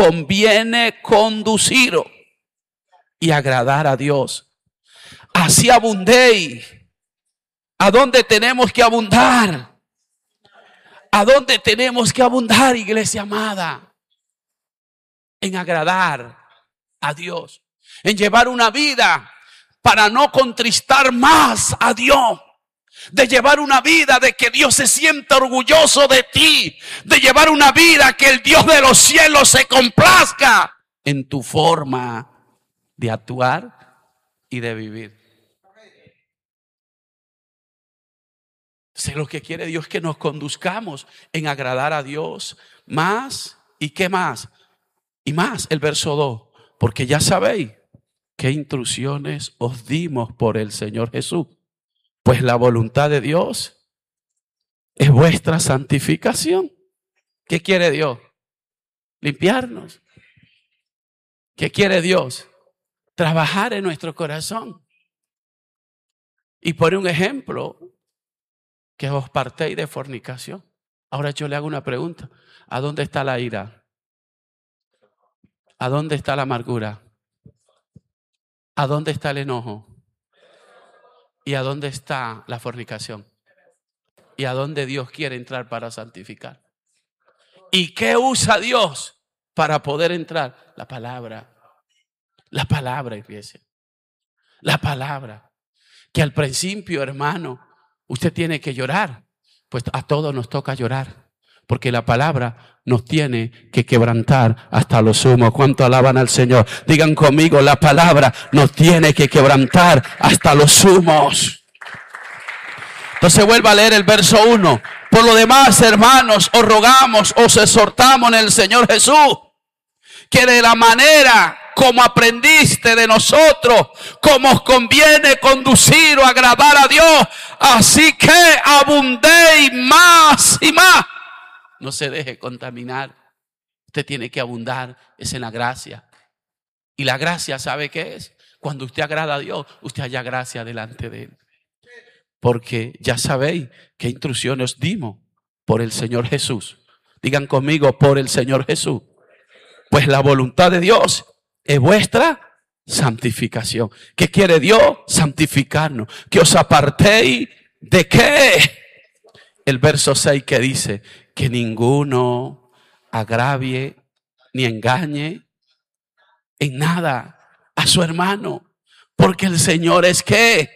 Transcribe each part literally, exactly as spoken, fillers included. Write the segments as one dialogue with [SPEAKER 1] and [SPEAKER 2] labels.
[SPEAKER 1] conviene conducir y agradar a Dios. Así abundéis. ¿A dónde tenemos que abundar? ¿A dónde tenemos que abundar, iglesia amada? En agradar a Dios, en llevar una vida para no contristar más a Dios, de llevar una vida de que Dios se sienta orgulloso de ti, de llevar una vida que el Dios de los cielos se complazca en tu forma de actuar y de vivir. Entonces, lo que quiere Dios es que nos conduzcamos en agradar a Dios más. ¿Y qué más? Y más, el verso dos. Porque ya sabéis qué instrucciones os dimos por el Señor Jesús. Pues la voluntad de Dios es vuestra santificación. ¿Qué quiere Dios? Limpiarnos. ¿Qué quiere Dios? Trabajar en nuestro corazón. Y por un ejemplo, que os partéis de fornicación. Ahora yo le hago una pregunta. ¿A dónde está la ira? ¿A dónde está la amargura? ¿A dónde está el enojo? ¿Y a dónde está la fornicación? ¿Y a dónde Dios quiere entrar para santificar? ¿Y qué usa Dios para poder entrar? La palabra. La palabra, iglesia. La palabra. Que al principio, hermano, usted tiene que llorar. Pues a todos nos toca llorar. Porque la palabra nos tiene que quebrantar hasta lo sumo. ¿Cuánto alaban al Señor? Digan conmigo, la palabra nos tiene que quebrantar hasta los sumos. Entonces vuelva a leer el verso uno. Por lo demás, hermanos, os rogamos, os exhortamos en el Señor Jesús, que de la manera como aprendiste de nosotros, como os conviene conducir o agradar a Dios, así que abundéis más y más. No se deje contaminar. Usted tiene que abundar, es en la gracia. Y la gracia, ¿sabe qué es? Cuando usted agrada a Dios, usted halla gracia delante de Él. Porque ya sabéis qué instrucciones dimos por el Señor Jesús. Digan conmigo, por el Señor Jesús. Pues la voluntad de Dios es vuestra santificación. ¿Qué quiere Dios? Santificarnos. Que os apartéis de qué. El verso seis que dice que ninguno agravie ni engañe en nada a su hermano. Porque el Señor es ¿qué?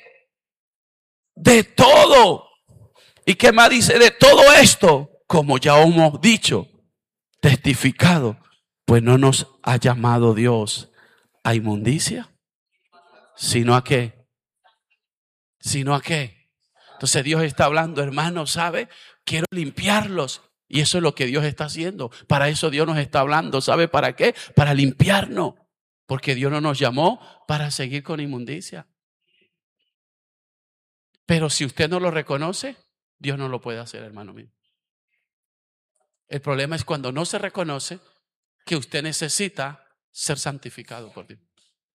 [SPEAKER 1] De todo. ¿Y qué más dice? De todo esto, como ya hemos dicho, testificado, pues no nos ha llamado Dios a inmundicia, sino a qué, sino a qué. Entonces Dios está hablando, hermanos, ¿sabe? Quiero limpiarlos. Y eso es lo que Dios está haciendo. Para eso Dios nos está hablando. ¿Sabe para qué? Para limpiarnos. Porque Dios no nos llamó para seguir con inmundicia. Pero si usted no lo reconoce, Dios no lo puede hacer, hermano mío. El problema es cuando no se reconoce que usted necesita ser santificado por Dios.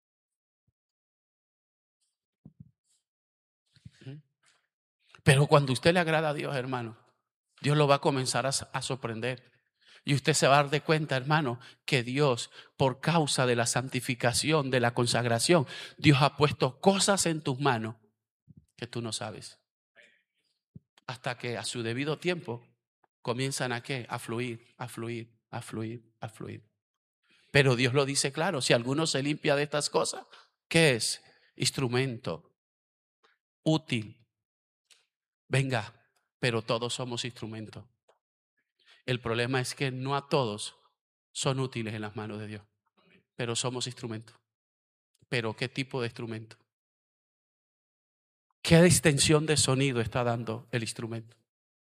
[SPEAKER 1] Pero cuando usted le agrada a Dios, hermano, Dios lo va a comenzar a, a sorprender. Y usted se va a dar de cuenta, hermano, que Dios, por causa de la santificación, de la consagración, Dios ha puesto cosas en tus manos que tú no sabes. Hasta que a su debido tiempo comienzan a qué? A fluir, a fluir, a fluir, a fluir. Pero Dios lo dice claro, si alguno se limpia de estas cosas, ¿qué es? Instrumento, útil. Venga, pero todos somos instrumentos. El problema es que no a todos son útiles en las manos de Dios, pero somos instrumentos. ¿Pero qué tipo de instrumento? ¿Qué extensión de sonido está dando el instrumento?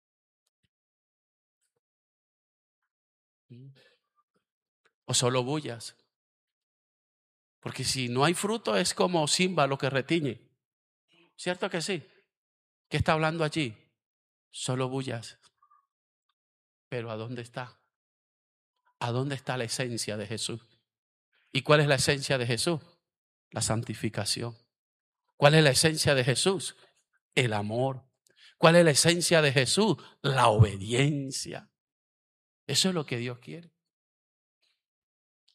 [SPEAKER 1] ¿O solo bullas? Porque si no hay fruto es como címbalo que retiñe. ¿Cierto que sí? ¿Qué está hablando allí? Solo bullas. Pero ¿a dónde está? ¿A dónde está la esencia de Jesús? ¿Y cuál es la esencia de Jesús? La santificación. ¿Cuál es la esencia de Jesús? El amor. ¿Cuál es la esencia de Jesús? La obediencia. Eso es lo que Dios quiere.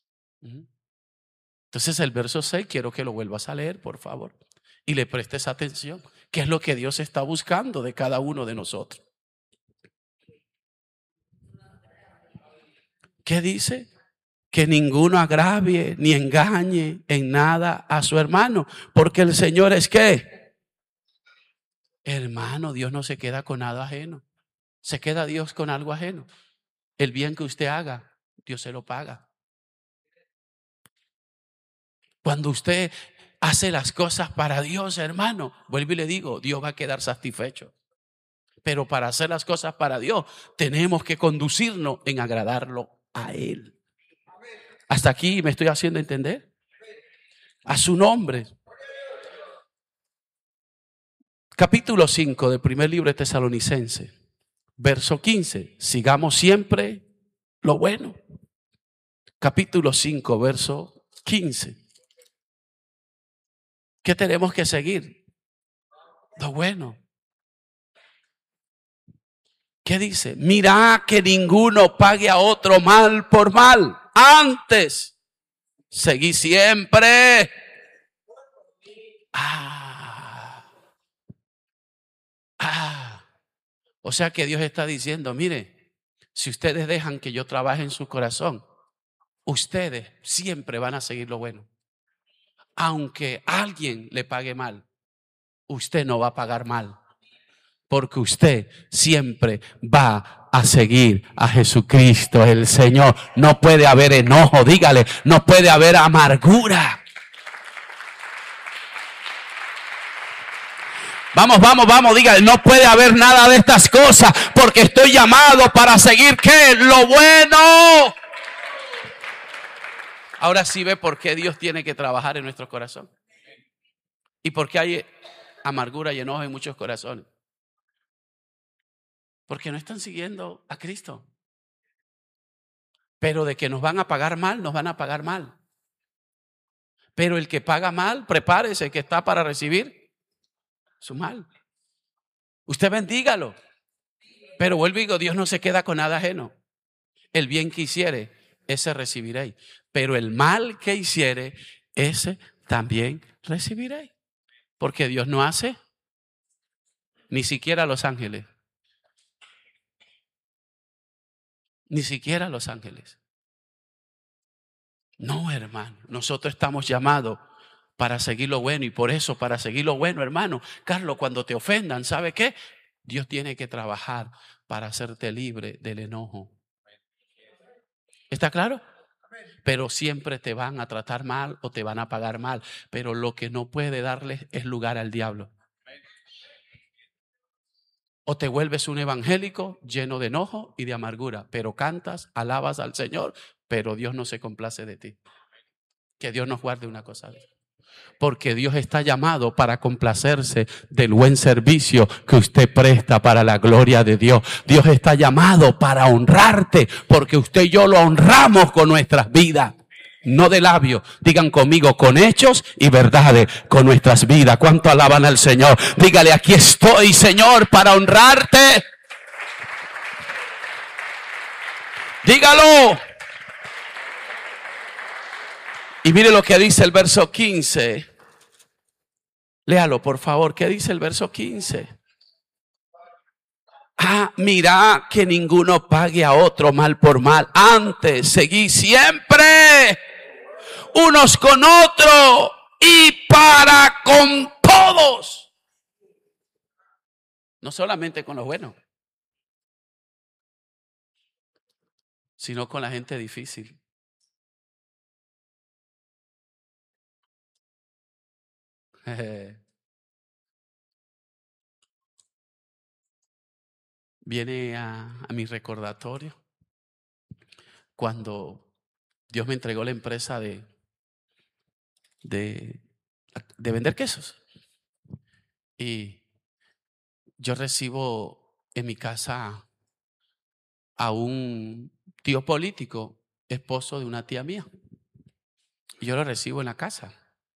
[SPEAKER 1] Ujú. Entonces el verso seis quiero que lo vuelvas a leer, por favor, y le prestes atención. ¿Qué es lo que Dios está buscando de cada uno de nosotros? ¿Qué dice? Que ninguno agravie ni engañe en nada a su hermano, porque el Señor es ¿qué? Hermano, Dios no se queda con nada ajeno. ¿Se queda Dios con algo ajeno? El bien que usted haga, Dios se lo paga. Cuando usted hace las cosas para Dios, hermano, vuelvo y le digo, Dios va a quedar satisfecho. Pero para hacer las cosas para Dios, tenemos que conducirnos en agradarlo a Él. ¿Hasta aquí me estoy haciendo entender? A su nombre. Capítulo cinco del primer libro de Tesalonicense, verso quince. Sigamos siempre lo bueno. Capítulo cinco, verso quince. ¿Qué tenemos que seguir? Lo bueno. ¿Qué dice? Mira que ninguno pague a otro mal por mal. Antes, seguí siempre. Ah, ah. O sea que Dios está diciendo, mire, si ustedes dejan que yo trabaje en su corazón, ustedes siempre van a seguir lo bueno. Aunque alguien le pague mal, usted no va a pagar mal. Porque usted siempre va a seguir a Jesucristo el Señor. No puede haber enojo, dígale, no puede haber amargura. Vamos, vamos, vamos, dígale, no puede haber nada de estas cosas porque estoy llamado para seguir ¿qué? Lo bueno. Ahora sí ve por qué Dios tiene que trabajar en nuestro corazón. Y por qué hay amargura y enojo en muchos corazones. Porque no están siguiendo a Cristo. Pero de que nos van a pagar mal, nos van a pagar mal. Pero el que paga mal, prepárese que está para recibir su mal. Usted bendígalo. Pero vuelvo y digo, Dios no se queda con nada ajeno. El bien que hiciere, ese recibiréis. Pero el mal que hiciere, ese también recibiréis. Porque Dios no hace ni siquiera a los ángeles. Ni siquiera a los ángeles. No, hermano. Nosotros estamos llamados para seguir lo bueno. Y por eso, para seguir lo bueno, hermano, Carlos, cuando te ofendan, ¿sabe qué? Dios tiene que trabajar para hacerte libre del enojo. ¿Está claro? Pero siempre te van a tratar mal o te van a pagar mal. Pero lo que no puede darles es lugar al diablo. O te vuelves un evangélico lleno de enojo y de amargura, pero cantas, alabas al Señor, pero Dios no se complace de ti. Que Dios nos guarde una cosa de eso. Porque Dios está llamado para complacerse del buen servicio que usted presta para la gloria de Dios. Dios está llamado para honrarte, porque usted y yo lo honramos con nuestras vidas. No de labios, digan conmigo, con hechos y verdades, con nuestras vidas. ¿Cuánto alaban al Señor? Dígale, aquí estoy, Señor, para honrarte. Dígalo. Y mire lo que dice el verso quince. Léalo, por favor. ¿Qué dice el verso quince? Ah, mira que ninguno pague a otro mal por mal. Antes, seguí siempre unos con otros y para con todos. No solamente con los buenos, sino con la gente difícil. Viene a, a mi recordatorio cuando Dios me entregó la empresa de, de, de vender quesos. Y yo recibo en mi casa a un tío político, esposo de una tía mía. Y yo lo recibo en la casa.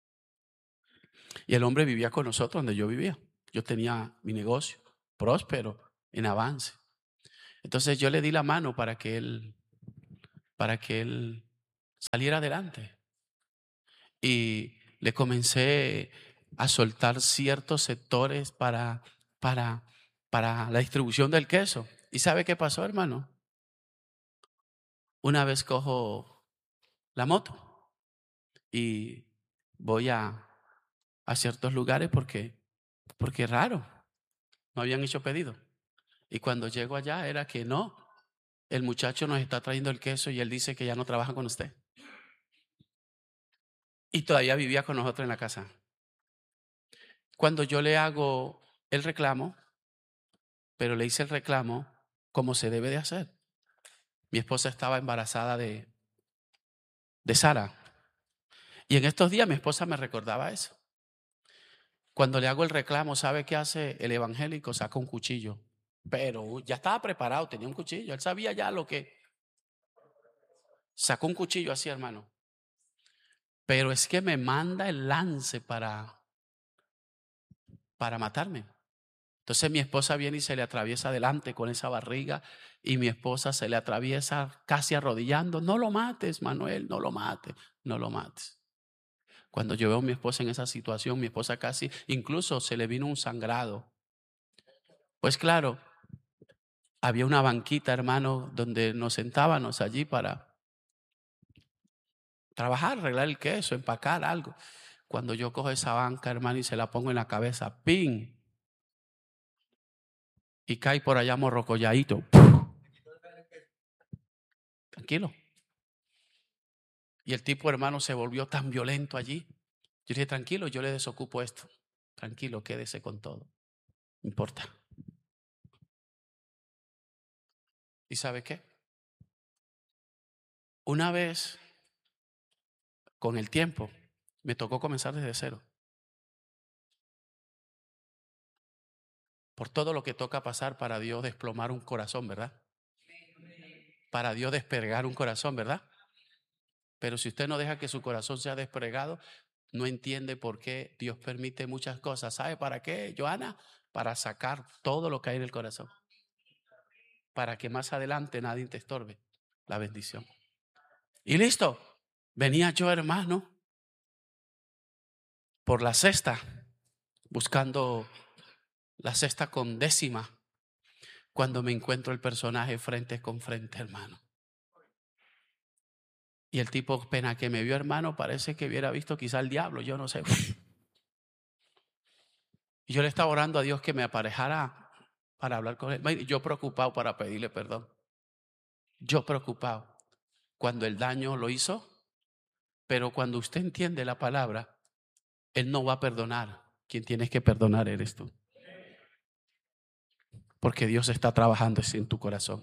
[SPEAKER 1] Y el hombre vivía con nosotros donde yo vivía. Yo tenía mi negocio próspero, en avance. Entonces yo le di la mano para que él, para que él salir adelante. Y le comencé a soltar ciertos sectores para, para, para la distribución del queso. ¿Y sabe qué pasó, hermano? Una vez cojo la moto y voy a, a ciertos lugares porque, porque es raro, no habían hecho pedido. Y cuando llego allá era que no, el muchacho nos está trayendo el queso y él dice que ya no trabaja con usted. Y todavía vivía con nosotros en la casa. Cuando yo le hago el reclamo, pero le hice el reclamo como se debe de hacer. Mi esposa estaba embarazada de, de Sara. Y en estos días mi esposa me recordaba eso. Cuando le hago el reclamo, ¿sabe qué hace el evangélico? Saca un cuchillo. Pero ya estaba preparado, tenía un cuchillo. Él sabía ya lo que... Sacó un cuchillo así, hermano. Pero es que me manda el lance para, para matarme. Entonces mi esposa viene y se le atraviesa adelante con esa barriga y mi esposa se le atraviesa casi arrodillando. No lo mates, Manuel, no lo mates, no lo mates. Cuando yo veo a mi esposa en esa situación, mi esposa casi, incluso se le vino un sangrado. Pues claro, había una banquita, hermano, donde nos sentábamos allí para trabajar, arreglar el queso, empacar algo. Cuando yo cojo esa banca, hermano, y se la pongo en la cabeza, ¡ping! Y cae por allá morrocolladito. Tranquilo. Y el tipo, hermano, se volvió tan violento allí. Yo dije, tranquilo, yo le desocupo esto. Tranquilo, quédese con todo. No importa. ¿Y sabe qué? Una vez, con el tiempo, me tocó comenzar desde cero. Por todo lo que toca pasar para Dios desplomar un corazón, ¿verdad? Para Dios despegar un corazón, ¿verdad? Pero si usted no deja que su corazón sea despegado, no entiende por qué Dios permite muchas cosas. ¿Sabe para qué, Joana? Para sacar todo lo que hay en el corazón. Para que más adelante nadie te estorbe la bendición. Y listo. Venía yo, hermano, por la cesta, buscando la cesta con décima, cuando me encuentro el personaje frente con frente, hermano. Y el tipo, pena que me vio, hermano, parece que hubiera visto quizá el diablo, yo no sé. Y yo le estaba orando a Dios que me aparejara para hablar con él. Yo preocupado para pedirle perdón. Yo preocupado. Cuando el daño lo hizo, pero cuando usted entiende la palabra, Él no va a perdonar. Quien tienes que perdonar eres tú. Porque Dios está trabajando en tu corazón.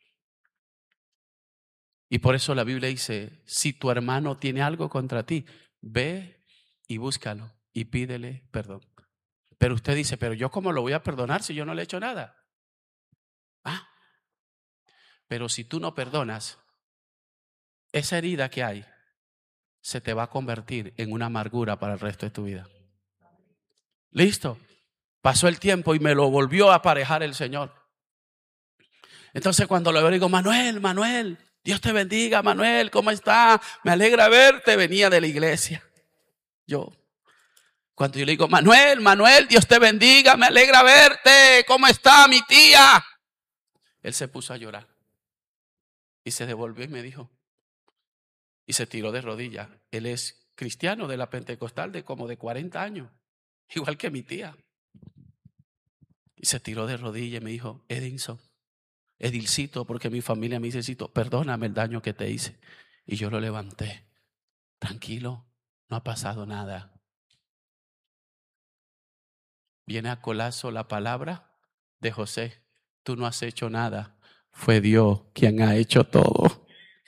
[SPEAKER 1] Y por eso la Biblia dice, si tu hermano tiene algo contra ti, ve y búscalo y pídele perdón. Pero usted dice, pero yo cómo lo voy a perdonar si yo no le he hecho nada. Ah, pero si tú no perdonas, esa herida que hay se te va a convertir en una amargura para el resto de tu vida. Listo. Pasó el tiempo y me lo volvió a aparejar el Señor. Entonces cuando lo veo digo, Manuel, Manuel, Dios te bendiga, Manuel, ¿cómo está? Me alegra verte, venía de la iglesia. Yo, cuando yo le digo, Manuel, Manuel, Dios te bendiga, me alegra verte, ¿cómo está mi tía? Él se puso a llorar y se devolvió y me dijo, y se tiró de rodillas. Él es cristiano de la Pentecostal de como de cuarenta años, igual que mi tía. Y se tiró de rodillas y me dijo, Edinson, Edilcito, porque mi familia me dice, Cito, perdóname el daño que te hice. Y yo lo levanté. Tranquilo, no ha pasado nada. Viene a colazo la palabra de José. Tú no has hecho nada. Fue Dios quien ha hecho todo.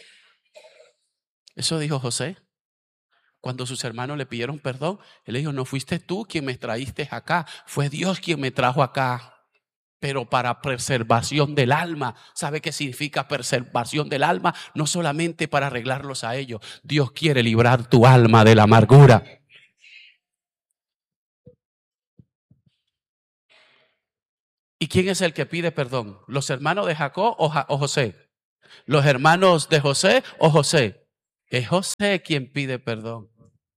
[SPEAKER 1] Eso dijo José. Cuando sus hermanos le pidieron perdón, él le dijo, no fuiste tú quien me traíste acá. Fue Dios quien me trajo acá. Pero para preservación del alma. ¿Sabe qué significa preservación del alma? No solamente para arreglarlos a ellos. Dios quiere librar tu alma de la amargura. ¿Y quién es el que pide perdón? ¿Los hermanos de Jacob o, ja- o José? ¿Los hermanos de José o José? Es José quien pide perdón.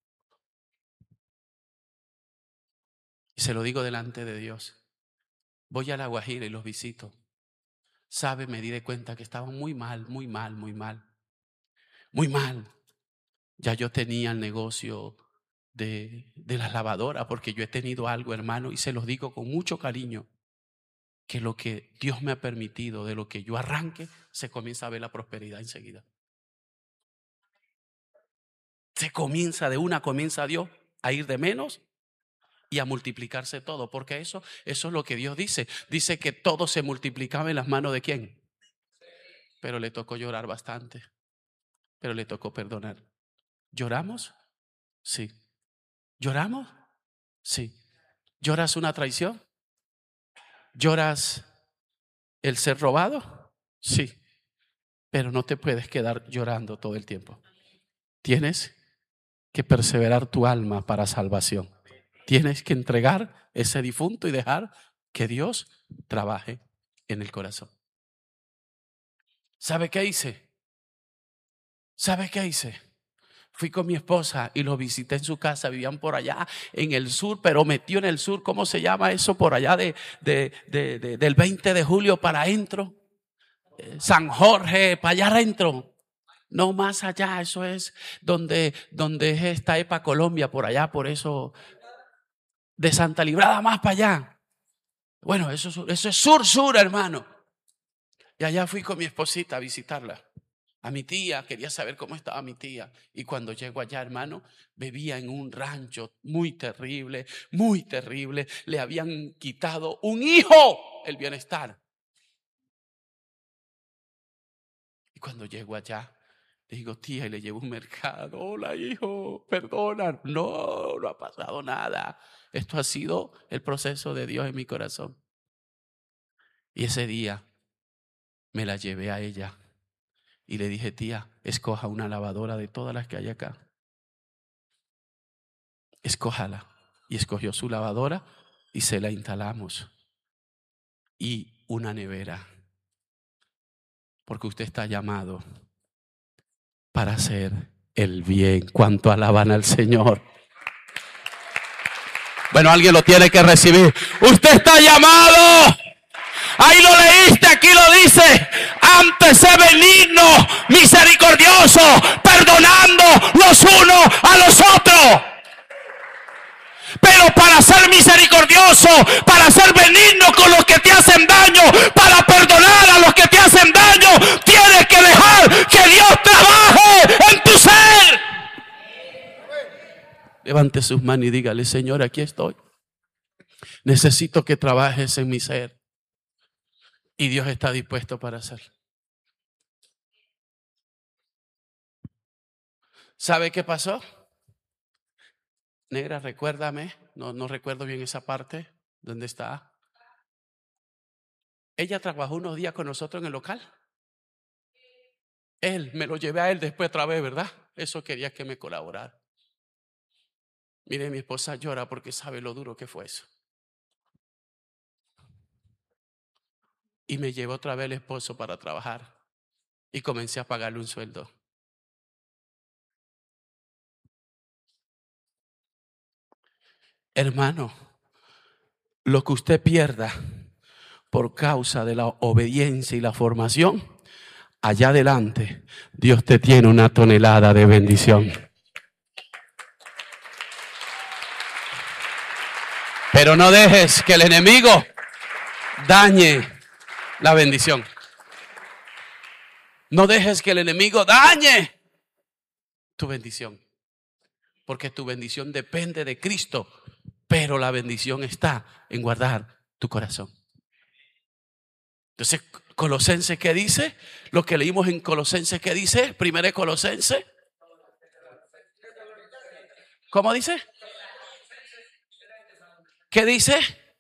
[SPEAKER 1] Y se lo digo delante de Dios. Voy a La Guajira y los visito. Sabe, me di de cuenta que estaban muy mal, muy mal, muy mal. Muy mal. Ya yo tenía el negocio de, de las lavadoras, porque yo he tenido algo, hermano, y se los digo con mucho cariño, que lo que Dios me ha permitido, de lo que yo arranque, se comienza a ver la prosperidad enseguida. Se comienza de una, comienza Dios a ir de menos y a multiplicarse todo, porque eso, eso es lo que Dios dice. Dice que todo se multiplicaba en las manos de ¿quién? Pero le tocó llorar bastante, pero le tocó perdonar. ¿Lloramos? Sí. ¿Lloramos? Sí. ¿Lloras una traición? ¿Lloras el ser robado? Sí. Pero no te puedes quedar llorando todo el tiempo. Tienes que perseverar tu alma para salvación. Tienes que entregar ese difunto y dejar que Dios trabaje en el corazón. ¿Sabe qué hice? ¿Sabe qué hice? Fui con mi esposa y los visité en su casa. Vivían por allá en el sur, pero metió en el sur. ¿Cómo se llama eso? Por allá de, de, de, de del veinte de julio para adentro. San Jorge, para allá adentro. No más allá, eso es donde, donde es esta EPA Colombia, por allá, por eso, de Santa Librada más para allá. Bueno, eso, eso es sur, sur, hermano. Y allá fui con mi esposita a visitarla. A mi tía, quería saber cómo estaba mi tía. Y cuando llego allá, hermano, vivía en un rancho muy terrible, muy terrible. Le habían quitado un hijo el bienestar. Y cuando llego allá, le digo, tía, y le llevo un mercado. Hola, hijo, perdona. No, no ha pasado nada. Esto ha sido el proceso de Dios en mi corazón. Y ese día me la llevé a ella y le dije, tía, escoja una lavadora de todas las que hay acá. Escójala. Y escogió su lavadora y se la instalamos. Y una nevera. Porque usted está llamado para hacer el bien. ¿Cuánto alaban al Señor? Bueno, alguien lo tiene que recibir. Usted está llamado. Ahí lo leíste, aquí lo dice. Antes sé benigno, misericordioso, perdonando los unos a los otros. Pero para ser misericordioso, para ser benigno con los que te hacen daño, para perdonar a los que te hacen daño, tienes que dejar que Dios trabaje en tu ser. Levante sus manos y dígale, Señor, aquí estoy. Necesito que trabajes en mi ser. Y Dios está dispuesto para hacerlo. ¿Sabe qué pasó? Negra, recuérdame. No, no recuerdo bien esa parte. ¿Dónde está? Ella trabajó unos días con nosotros en el local. Él, me lo llevé a él después otra vez, ¿verdad? Eso quería que me colaborara. Mire, mi esposa llora porque sabe lo duro que fue eso. Y me llevó otra vez el esposo para trabajar. Y comencé a pagarle un sueldo. Hermano, lo que usted pierda por causa de la obediencia y la formación, allá adelante Dios te tiene una tonelada de bendición. Pero no dejes que el enemigo dañe la bendición. No dejes que el enemigo dañe tu bendición. Porque tu bendición depende de Cristo. Pero la bendición está en guardar tu corazón. Entonces, Colosenses, ¿qué dice? Lo que leímos en Colosenses, ¿qué dice? Primero de Colosenses. ¿Cómo dice? ¿Qué dice?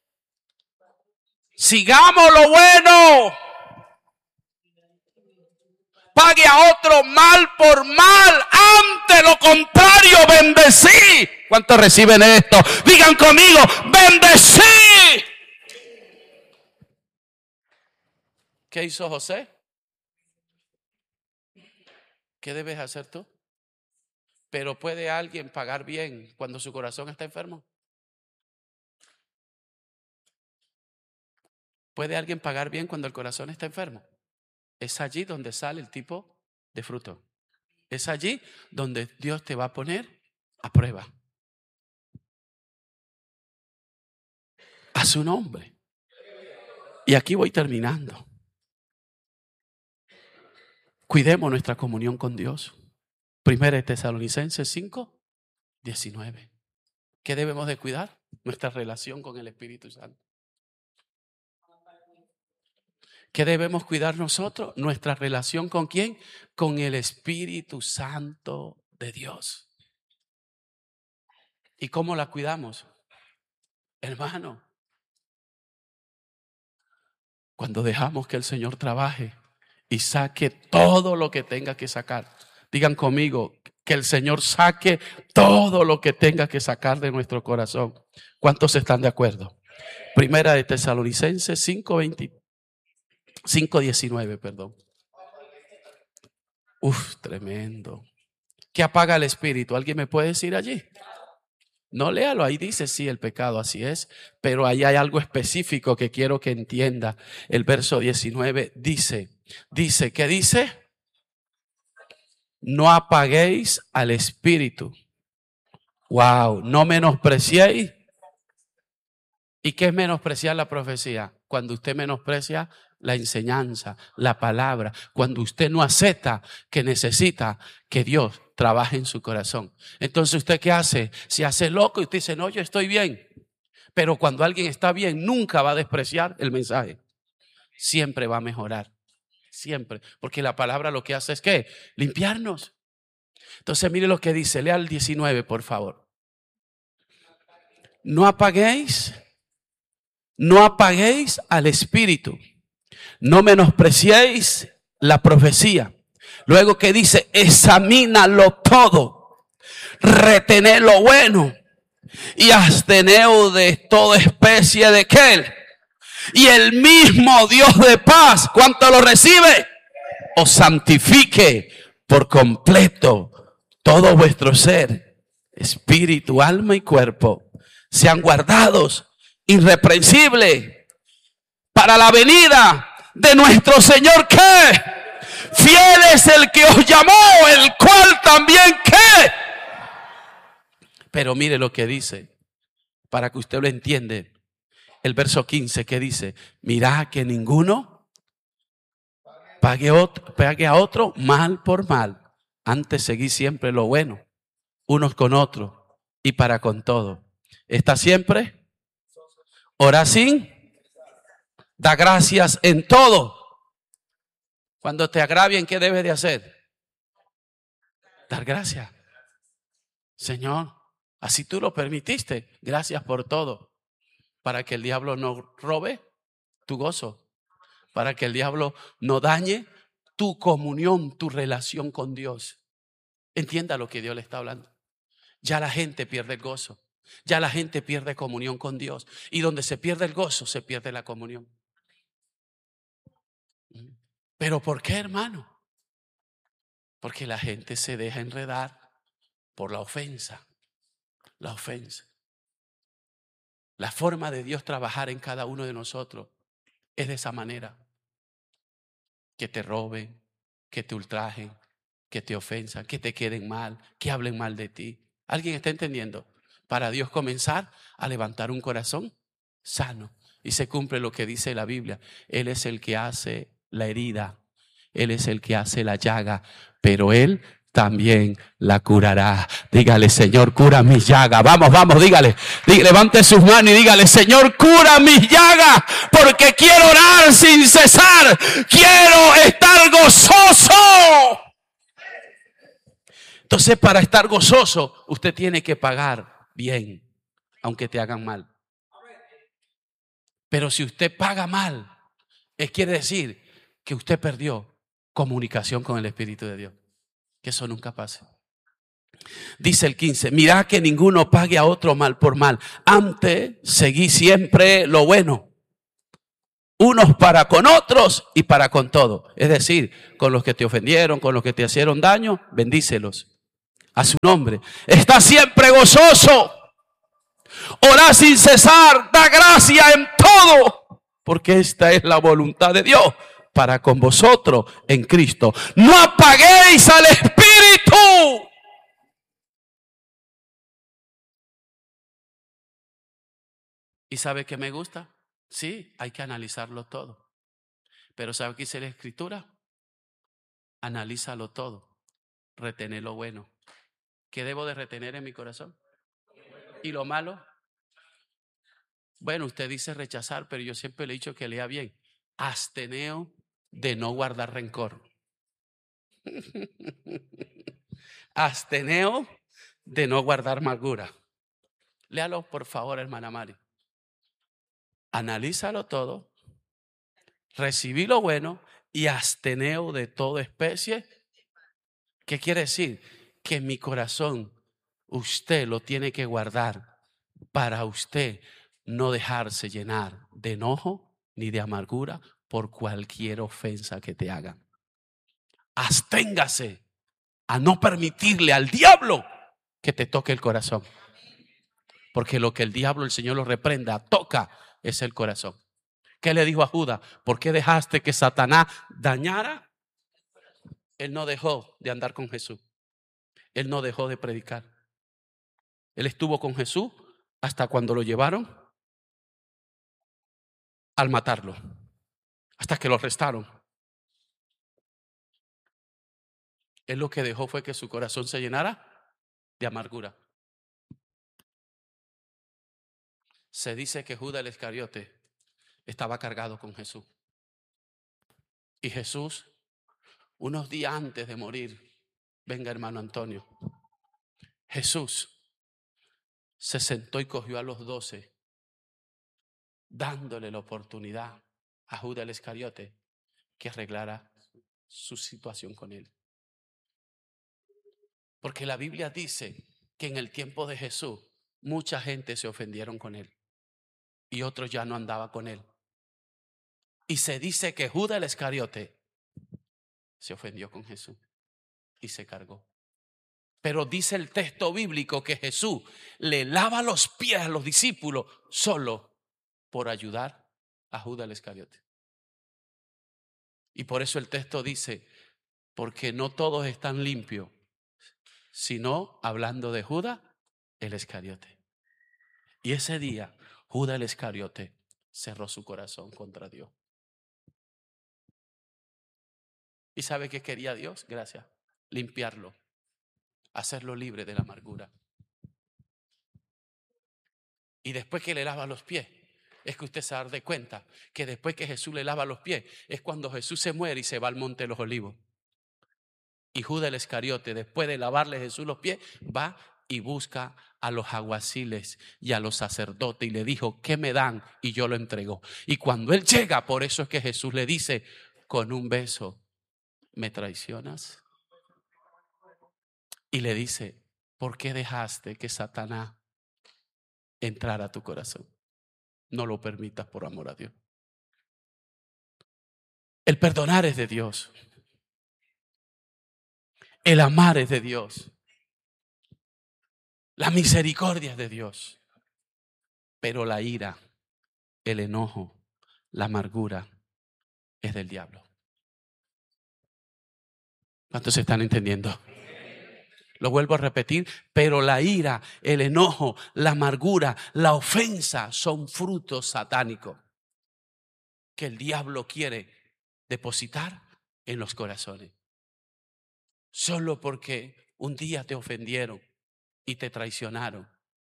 [SPEAKER 1] Sigamos lo bueno. Pague a otro mal por mal. Ante lo contrario, bendecí. ¿Cuántos reciben esto? Digan conmigo, bendecí. ¿Qué hizo José? ¿Qué debes hacer tú? Pero ¿puede alguien pagar bien cuando su corazón está enfermo? ¿Puede alguien pagar bien cuando el corazón está enfermo? Es allí donde sale el tipo de fruto. Es allí donde Dios te va a poner a prueba. A su nombre. Y aquí voy terminando. Cuidemos nuestra comunión con Dios. Primera de Tesalonicenses cinco, diecinueve. ¿Qué debemos de cuidar? Nuestra relación con el Espíritu Santo. ¿Qué debemos cuidar nosotros? Nuestra relación ¿con quién? Con el Espíritu Santo de Dios. ¿Y cómo la cuidamos? Hermano, cuando dejamos que el Señor trabaje y saque todo lo que tenga que sacar. Digan conmigo, que el Señor saque todo lo que tenga que sacar de nuestro corazón. ¿Cuántos están de acuerdo? Primera de Tesalonicenses cinco, veinte, cinco diecinueve, perdón. Uf, tremendo. ¿Qué apaga el espíritu? ¿Alguien me puede decir allí? No, léalo, ahí dice sí, el pecado, así es, pero ahí hay algo específico que quiero que entienda. El verso diecinueve dice, dice, ¿qué dice? No apaguéis al espíritu. Wow, no menospreciéis. ¿Y qué es menospreciar la profecía? Cuando usted menosprecia la enseñanza, la palabra, cuando usted no acepta que necesita que Dios trabaje en su corazón. Entonces, ¿usted qué hace? Se hace loco y usted dice, no, yo estoy bien. Pero cuando alguien está bien, nunca va a despreciar el mensaje. Siempre va a mejorar. Siempre. Porque la palabra lo que hace es ¿qué? Limpiarnos. Entonces, mire lo que dice. Lea el diecinueve, por favor. No apaguéis, no apaguéis al espíritu. No menospreciéis la profecía. Luego que dice, examínalo todo, retened lo bueno y absteneos de toda especie de qué. Y el mismo Dios de paz, ¿cuánto lo recibe? Os santifique por completo todo vuestro ser, espíritu, alma y cuerpo, sean guardados irreprensibles para la venida de nuestro Señor. ¿Qué? Fiel es el que os llamó, el cual también ¿qué? Pero mire lo que dice, para que usted lo entienda. El verso quince que dice, mirad que ninguno pague, otro, pague a otro mal por mal. Antes seguid siempre lo bueno, unos con otros y para con todo. Está siempre, ora sin, da gracias en todo. Cuando te agravien, ¿qué debes de hacer? Dar gracias. Señor, así tú lo permitiste. Gracias por todo. Para que el diablo no robe tu gozo. Para que el diablo no dañe tu comunión, tu relación con Dios. Entienda lo que Dios le está hablando. Ya la gente pierde el gozo. Ya la gente pierde comunión con Dios. Y donde se pierde el gozo, se pierde la comunión. ¿Pero por qué, hermano? Porque la gente se deja enredar por la ofensa. La ofensa. La forma de Dios trabajar en cada uno de nosotros es de esa manera. Que te roben, que te ultrajen, que te ofensan, que te queden mal, que hablen mal de ti. ¿Alguien está entendiendo? Para Dios comenzar a levantar un corazón sano. Y se cumple lo que dice la Biblia. Él es el que hace la herida. Él es el que hace la llaga. Pero Él también la curará. Dígale, Señor, cura mis llagas. Vamos, vamos, dígale. dígale. Levante sus manos y dígale, Señor, cura mis llagas. Porque quiero orar sin cesar. Quiero estar gozoso. Entonces, para estar gozoso, usted tiene que pagar bien, aunque te hagan mal. Pero si usted paga mal, es quiere decir que usted perdió comunicación con el Espíritu de Dios. Que eso nunca pase. Dice el quince, mirad que ninguno pague a otro mal por mal. Antes, seguí siempre lo bueno. Unos para con otros y para con todo. Es decir, con los que te ofendieron, con los que te hicieron daño, bendícelos. A su nombre. Está siempre gozoso. Orá sin cesar. Da gracia en todo. Porque esta es la voluntad de Dios para con vosotros en Cristo. No apaguéis al Espíritu. ¿Y sabe qué me gusta? Sí, hay que analizarlo todo. Pero ¿sabe qué dice la Escritura? Analízalo todo. Retener lo bueno. ¿Qué debo de retener en mi corazón? ¿Y lo malo? Bueno, usted dice rechazar, pero yo siempre le he dicho que lea bien. Absteneo de no guardar rencor. Absteneo de no guardar amargura. Léalo por favor, hermana Mari. Analízalo todo. Recibí lo bueno y absteneo de toda especie. ¿Qué quiere decir? Que en mi corazón usted lo tiene que guardar para usted no dejarse llenar de enojo ni de amargura por cualquier ofensa que te hagan. Absténgase a no permitirle al diablo que te toque el corazón. Porque lo que el diablo, el Señor lo reprenda, toca, es el corazón. ¿Qué le dijo a Judas? ¿Por qué dejaste que Satanás dañara? Él no dejó de andar con Jesús. Él no dejó de predicar. Él estuvo con Jesús hasta cuando lo llevaron al matarlo. Hasta que lo arrestaron. Él lo que dejó fue que su corazón se llenara de amargura. Se dice que Judas el Iscariote estaba cargado con Jesús. Y Jesús, unos días antes de morir, venga hermano Antonio, Jesús se sentó y cogió a los doce, dándole la oportunidad a Judas el Iscariote que arreglara su situación con él. Porque la Biblia dice que en el tiempo de Jesús mucha gente se ofendieron con él y otros ya no andaban con él. Y se dice que Judas el Iscariote se ofendió con Jesús y se cargó. Pero dice el texto bíblico que Jesús le lava los pies a los discípulos solo por ayudar a Judas el Iscariote. Y por eso el texto dice, porque no todos están limpios, sino hablando de Judas el Iscariote. Y ese día Judas el Iscariote cerró su corazón contra Dios. ¿Y sabe qué quería Dios? Gracias. Limpiarlo. Hacerlo libre de la amargura. Y después que le lava los pies, es que usted se da de cuenta que después que Jesús le lava los pies, es cuando Jesús se muere y se va al monte de los olivos. Y Judas el Iscariote, después de lavarle Jesús los pies, va y busca a los alguaciles y a los sacerdotes y le dijo, ¿qué me dan? Y yo lo entregó. Y cuando él llega, por eso es que Jesús le dice, con un beso, ¿me traicionas? Y le dice, ¿por qué dejaste que Satanás entrara a tu corazón? No lo permitas por amor a Dios. El perdonar es de Dios. El amar es de Dios. La misericordia es de Dios. Pero la ira, el enojo, la amargura es del diablo. ¿Cuántos se están entendiendo? Lo vuelvo a repetir, pero la ira, el enojo, la amargura, la ofensa son frutos satánicos que el diablo quiere depositar en los corazones. Solo porque un día te ofendieron y te traicionaron.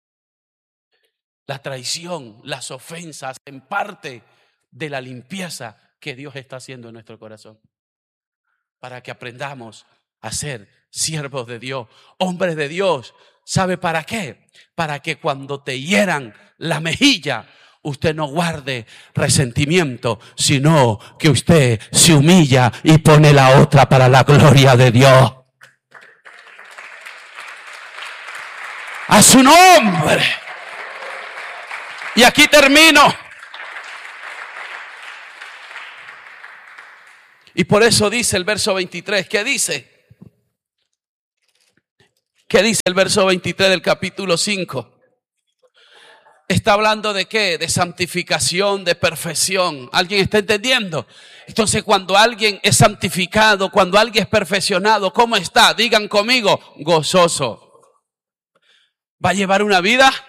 [SPEAKER 1] La traición, las ofensas en parte de la limpieza que Dios está haciendo en nuestro corazón. Para que aprendamos a ser siervos de Dios, hombres de Dios. ¿Sabe para qué? Para que cuando te hieran la mejilla, usted no guarde resentimiento, sino que usted se humilla y pone la otra para la gloria de Dios. A su nombre. Y aquí termino. Y por eso dice el verso veintitrés, ¿qué dice? ¿Qué dice el verso veintitrés del capítulo cinco? Está hablando de qué? De santificación, de perfección. ¿Alguien está entendiendo? Entonces, cuando alguien es santificado, cuando alguien es perfeccionado, ¿cómo está? Digan conmigo, gozoso. Va a llevar una vida